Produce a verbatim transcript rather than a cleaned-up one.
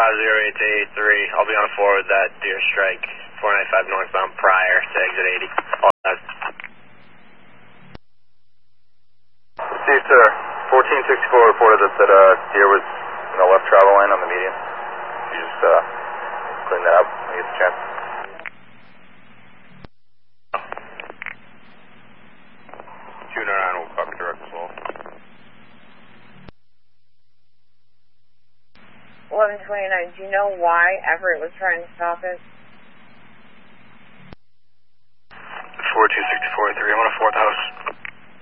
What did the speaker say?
five zero eight eight three. I'll be on a four with that Deer Strike, four ninety-five northbound prior to exit eighty. All that. Steve, sir. fourteen sixty-four reported that, that uh, Deer was in the left travel lane on the median. Could you just uh, clean that up when you get the chance? two nine will copy direct as well. eleven twenty-nine, do you know why Everett was trying to stop it? four two six four three, I'm on a fourth house.